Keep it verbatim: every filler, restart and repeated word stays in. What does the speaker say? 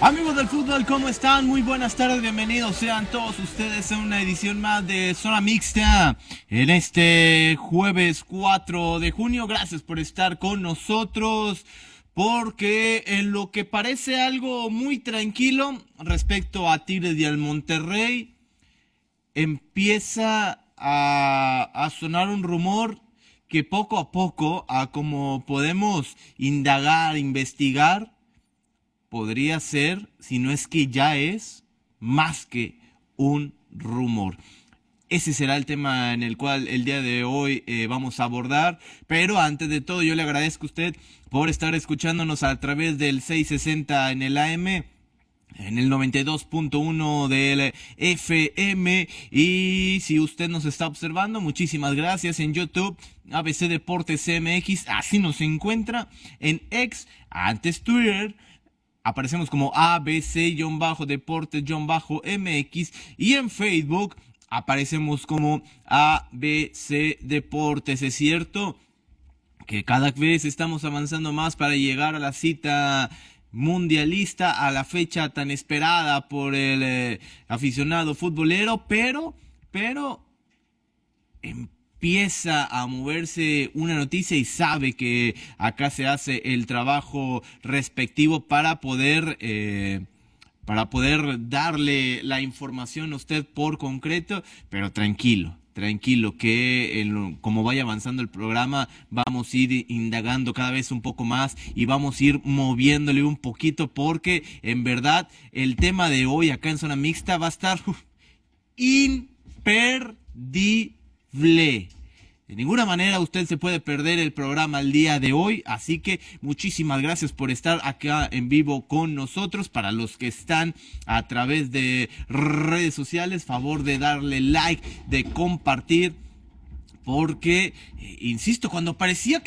Amigos del fútbol, ¿cómo están? Muy buenas tardes, bienvenidos sean todos ustedes a una edición más de Zona Mixta en este jueves cuatro de junio. Gracias por estar con nosotros, porque en lo que parece algo muy tranquilo respecto a Tigres y al Monterrey, empieza a, a sonar un rumor que poco a poco, a como podemos indagar, investigar, podría ser, si no es que ya es, más que un rumor. Ese será el tema en el cual el día de hoy eh, vamos a abordar. Pero antes de todo, yo le agradezco a usted por estar escuchándonos a través del seiscientos sesenta en el A M, en el noventa y dos punto uno del F M. Y si usted nos está observando, muchísimas gracias en YouTube, A B C Deportes M X, así nos encuentra. En X, antes Twitter, aparecemos como A B C-Deportes-M X, y en Facebook aparecemos como A B C Deportes. Es cierto que cada vez estamos avanzando más para llegar a la cita mundialista, a la fecha tan esperada por el eh, aficionado futbolero, pero, pero empieza a moverse una noticia y sabe que acá se hace el trabajo respectivo para poder eh, para poder darle la información a usted por concreto, pero tranquilo. Tranquilo, que en, como vaya avanzando el programa, vamos a ir indagando cada vez un poco más y vamos a ir moviéndole un poquito, porque en verdad el tema de hoy acá en Zona Mixta va a estar uf, imperdible. De ninguna manera usted se puede perder el programa el día de hoy, así que muchísimas gracias por estar acá en vivo con nosotros. Para los que están a través de redes sociales, favor de darle like, de compartir, porque, eh, insisto, cuando parecía que